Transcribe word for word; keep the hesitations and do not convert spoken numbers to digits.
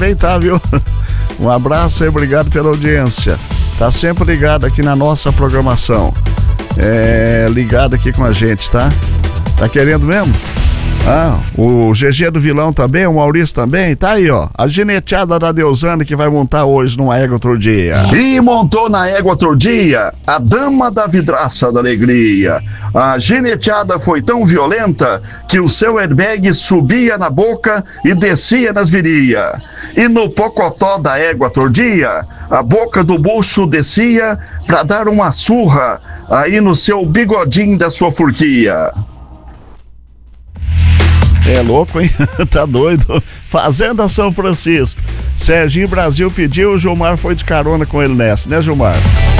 também tá, viu? Um abraço aí, obrigado pela audiência. Tá sempre ligado aqui na nossa programação. É, ligado aqui com a gente, tá? Tá querendo mesmo? Ah, o G G do Vilão também, o Maurício também, tá aí, ó. A gineteada da Deusane que vai montar hoje numa égua outro dia. E montou na égua outro dia a dama da vidraça da alegria. A gineteada foi tão violenta que o seu airbag subia na boca e descia nas virias. E no pocotó da égua outro dia, a boca do bucho descia pra dar uma surra aí no seu bigodinho da sua furquia. É louco, hein? Tá doido. Fazenda São Francisco. Serginho Brasil pediu, o Gilmar foi de carona com ele nessa, né, Gilmar?